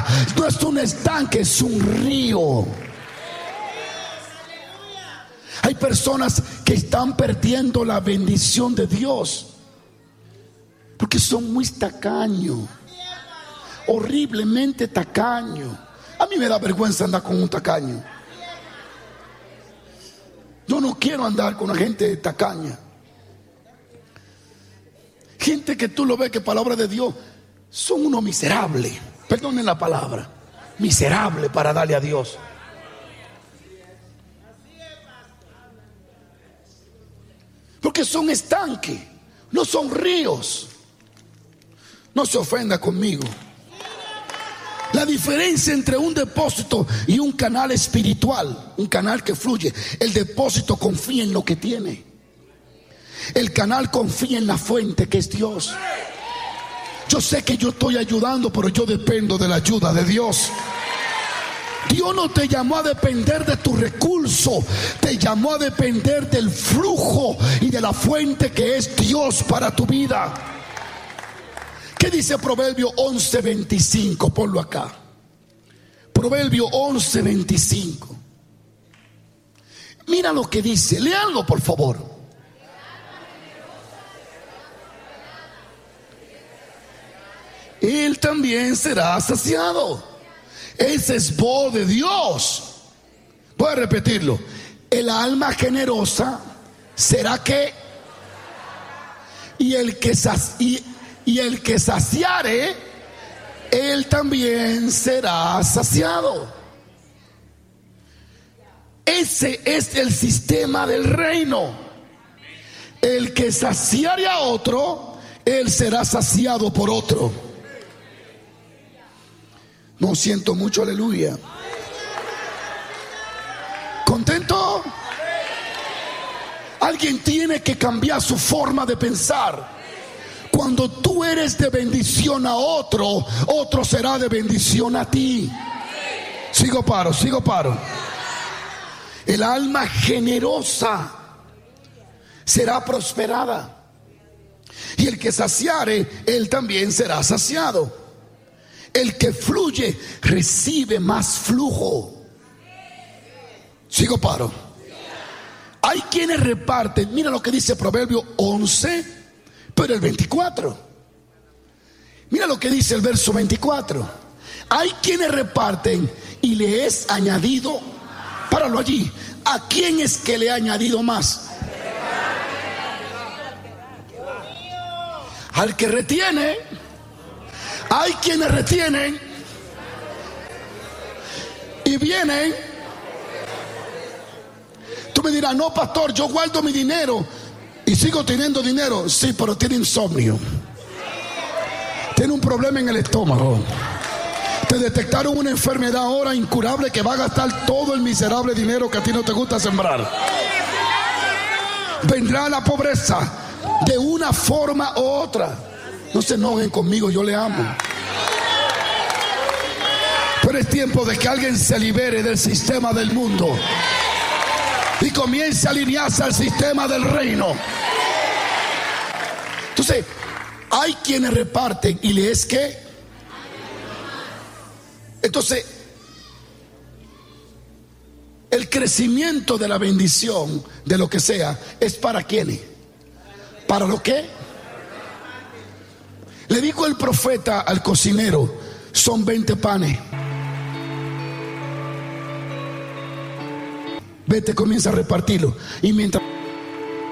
vida no es un estanque, es un río. Hay personas que están perdiendo la bendición de Dios porque son muy tacaños, horriblemente tacaños. A mí me da vergüenza andar con un tacaño. Yo no quiero andar con una gente tacaña. Gente que tú lo ves que palabra de Dios son unos miserables. Perdonen la palabra, miserable para darle a Dios. Porque son estanques, no son ríos. No se ofenda conmigo. La diferencia entre un depósito y un canal espiritual, un canal que fluye, el depósito confía en lo que tiene. El canal confía en la fuente que es Dios. Yo sé que yo estoy ayudando, pero yo dependo de la ayuda de Dios. Dios no te llamó a depender de tu recurso, te llamó a depender del flujo y de la fuente que es Dios para tu vida. ¿Qué dice Proverbio 11:25? Ponlo acá. Proverbio 11:25. Mira lo que dice, léanlo por favor. Él también será saciado. Ese es voz de Dios. Voy a repetirlo. El alma generosa será que, y el que saciare, él también será saciado. Ese es el sistema del reino. El que saciare a otro, él será saciado por otro. No siento mucho, aleluya. ¿Contento? Alguien tiene que cambiar su forma de pensar. Cuando tú eres de bendición a otro, otro será de bendición a ti. Sigo paro. El alma generosa será prosperada, y el que saciare, él también será saciado. El que fluye recibe más flujo. Sigo paro. Hay quienes reparten. Mira lo que dice Proverbio 11, pero el 24. Mira lo que dice el verso 24. Hay quienes reparten y le es añadido. Páralo allí. ¿A quién es que le ha añadido más? Al que retiene. Hay quienes retienen y vienen. Tú me dirás, no, pastor, yo guardo mi dinero y sigo teniendo dinero. Sí, pero tiene insomnio, tiene un problema en el estómago. Te detectaron una enfermedad ahora incurable que va a gastar todo el miserable dinero que a ti no te gusta sembrar. Vendrá la pobreza de una forma u otra. No se enojen conmigo, yo le amo. Pero es tiempo de que alguien se libere del sistema del mundo y comience a alinearse al sistema del reino. Entonces, hay quienes reparten y le es que. Entonces, el crecimiento de la bendición, de lo que sea, es para quienes. ¿Para lo qué? Le dijo el profeta al cocinero: son 20 panes. Vete, comienza a repartirlo. Y mientras